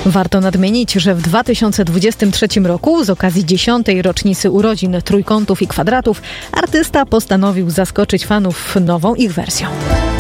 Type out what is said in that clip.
Warto nadmienić, że w 2023 roku z okazji 10. rocznicy urodzin Trójkątów i Kwadratów artysta postanowił zaskoczyć fanów nową ich wersją.